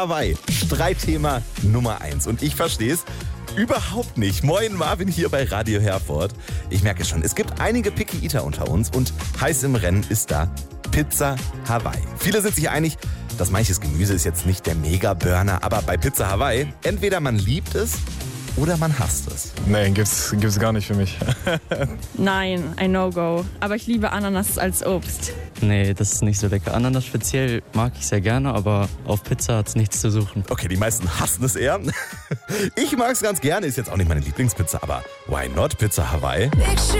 Hawaii, Streitthema Nummer 1. Und ich verstehe es überhaupt nicht. Moin, Marvin hier bei Radio Herford. Ich merke schon, es gibt einige Picky Eater unter uns und heiß im Rennen ist da Pizza Hawaii. Viele sind sich einig, dass manches Gemüse ist jetzt nicht der Mega-Burner, aber bei Pizza Hawaii, entweder man liebt es oder man hasst es. Nein, gibt's gar nicht für mich. Nein, ein No-Go. Aber ich liebe Ananas als Obst. Nee, das ist nicht so lecker. Ananas speziell mag ich sehr gerne, aber auf Pizza hat's nichts zu suchen. Okay, die meisten hassen es eher. Ich mag es ganz gerne, ist jetzt auch nicht meine Lieblingspizza, aber why not Pizza Hawaii?